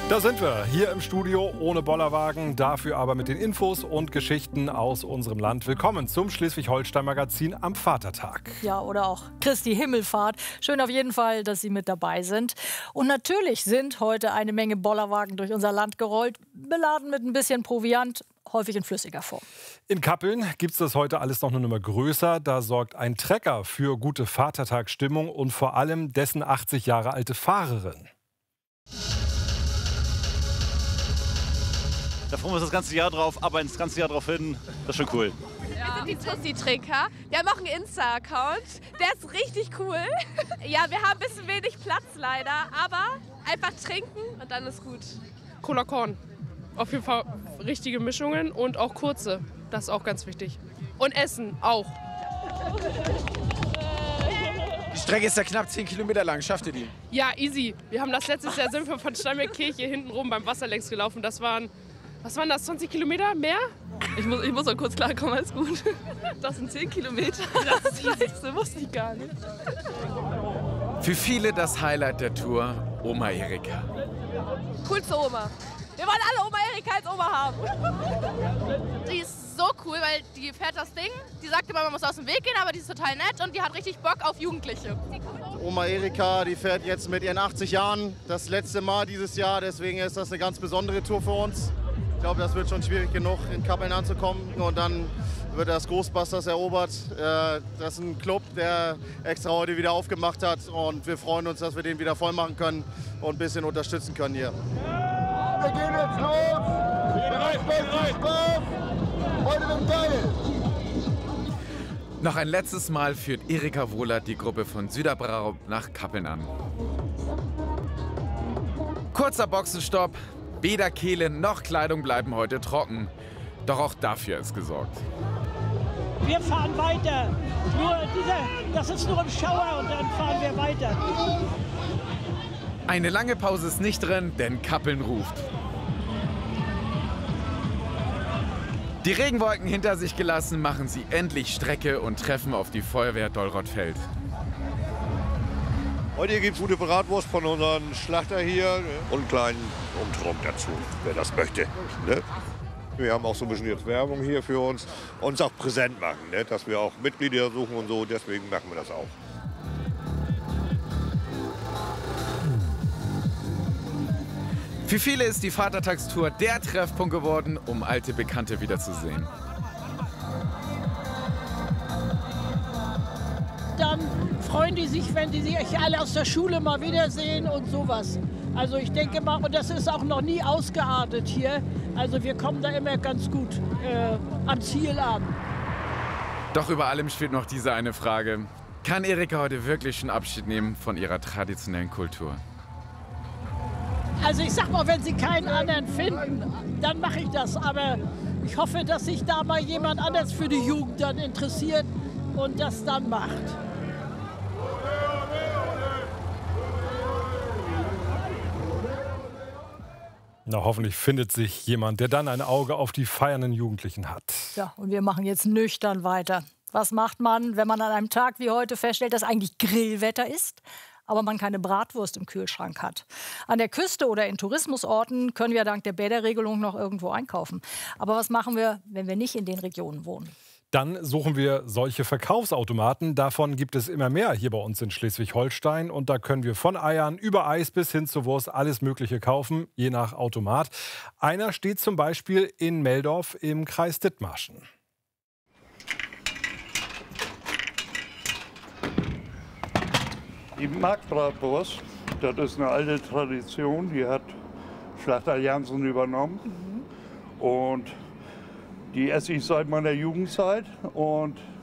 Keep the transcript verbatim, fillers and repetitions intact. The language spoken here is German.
Da sind wir, hier im Studio ohne Bollerwagen, dafür aber mit den Infos und Geschichten aus unserem Land. Willkommen zum Schleswig-Holstein-Magazin am Vatertag. Ja, oder auch Christi Himmelfahrt. Schön auf jeden Fall, dass Sie mit dabei sind. Und natürlich sind heute eine Menge Bollerwagen durch unser Land gerollt, beladen mit ein bisschen Proviant, häufig in flüssiger Form. In Kappeln gibt es das heute alles noch eine Nummer größer. Da sorgt ein Trecker für gute Vatertagsstimmung und vor allem dessen achtzig Jahre alte Fahrerin. Da freuen wir uns das ganze Jahr drauf, aber ins ganze Jahr drauf hin, das ist schon cool. Ja. Wir sind die Tussi-Trinker. Wir haben auch einen Insta-Account. Der ist richtig cool. Ja, wir haben ein bisschen wenig Platz leider, aber einfach trinken und dann ist gut. Cola Korn. Auf jeden Fall richtige Mischungen und auch kurze. Das ist auch ganz wichtig. Und Essen auch. Die Strecke ist ja knapp zehn Kilometer lang. Schafft ihr die? Ja, easy. Wir haben das letztes Jahr sind wir von Steinbergkirche hinten rum beim Wasser längs gelaufen. Das waren, was waren das, zwanzig Kilometer mehr? Ich muss, ich muss auch kurz klarkommen, alles gut. Das sind zehn Kilometer. Das ist scheiße, wusste ich gar nicht. Für viele das Highlight der Tour, Oma Erika. Coolste Oma. Wir wollen alle Oma Erika als Oma haben. Die ist so cool, weil die fährt das Ding. Die sagt immer, man muss aus dem Weg gehen, aber die ist total nett und die hat richtig Bock auf Jugendliche. Oma Erika, die fährt jetzt mit ihren achtzig Jahren das letzte Mal dieses Jahr. Deswegen ist das eine ganz besondere Tour für uns. Ich glaube, das wird schon schwierig genug, in Kappeln anzukommen. Und dann wird das Ghostbusters erobert. Das ist ein Club, der extra heute wieder aufgemacht hat. Und wir freuen uns, dass wir den wieder voll machen können und ein bisschen unterstützen können hier. Wir gehen jetzt los. Bereit, bereit. Spaß. Heute wird geil. Noch ein letztes Mal führt Erika Wohlert die Gruppe von Süderbrau nach Kappeln an. Kurzer Boxenstopp. Weder Kehle noch Kleidung bleiben heute trocken. Doch auch dafür ist gesorgt. Wir fahren weiter. Nur dieser, das ist nur ein Schauer und dann fahren wir weiter. Eine lange Pause ist nicht drin, denn Kappeln ruft. Die Regenwolken hinter sich gelassen, machen sie endlich Strecke und treffen auf die Feuerwehr Dollrothfeld. Heute gibt es gute Bratwurst von unserem Schlachter hier und einen kleinen Umtrunk dazu, wer das möchte. Ne? Wir haben auch so ein bisschen jetzt Werbung hier für uns, uns auch präsent machen, ne? Dass wir auch Mitglieder suchen und so, deswegen machen wir das auch. Für viele ist die Vatertagstour der Treffpunkt geworden, um alte Bekannte wiederzusehen. Dann freuen die sich, wenn die sich alle aus der Schule mal wiedersehen und sowas. Also ich denke mal, und das ist auch noch nie ausgeartet hier. Also wir kommen da immer ganz gut äh, am Ziel an. Doch über allem steht noch diese eine Frage. Kann Erika heute wirklich schon Abschied nehmen von ihrer traditionellen Kultur? Also ich sag mal, wenn sie keinen anderen finden, dann mache ich das. Aber ich hoffe, dass sich da mal jemand anders für die Jugend dann interessiert und das dann macht. Na, hoffentlich findet sich jemand, der dann ein Auge auf die feiernden Jugendlichen hat. Ja, und wir machen jetzt nüchtern weiter. Was macht man, wenn man an einem Tag wie heute feststellt, dass eigentlich Grillwetter ist, aber man keine Bratwurst im Kühlschrank hat? An der Küste oder in Tourismusorten können wir dank der Bäderregelung noch irgendwo einkaufen. Aber was machen wir, wenn wir nicht in den Regionen wohnen? Dann suchen wir solche Verkaufsautomaten. Davon gibt es immer mehr hier bei uns in Schleswig-Holstein. Und da können wir von Eiern über Eis bis hin zur Wurst alles Mögliche kaufen, je nach Automat. Einer steht zum Beispiel in Meldorf im Kreis Dithmarschen. Die Marktbratwurst, das ist eine alte Tradition, die hat Schlachter Jansen übernommen. Mhm. Und die esse ich seit meiner Jugendzeit und